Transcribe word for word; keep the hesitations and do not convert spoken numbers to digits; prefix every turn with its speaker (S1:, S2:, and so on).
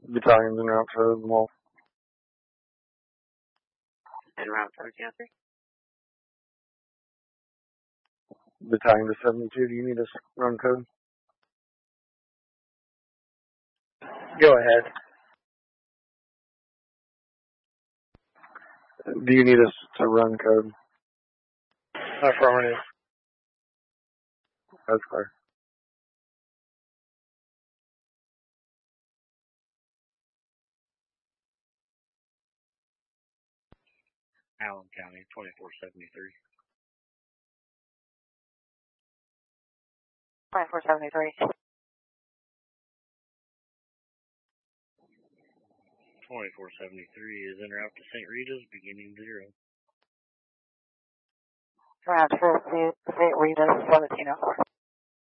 S1: Battalions en route for the mall.
S2: En route for Catherine.
S1: Battalion to seventy-two, do you need a run code?
S3: Go ahead.
S1: Do you need us to run code?
S3: Affirmative.
S1: That's clear.
S2: Allen County, twenty-four seventy-three.
S4: twenty-four seventy-three.
S2: twenty-four seventy-three is en route to Saint Rita's, beginning zero.
S4: Route for Saint Rita's, seventeen oh four.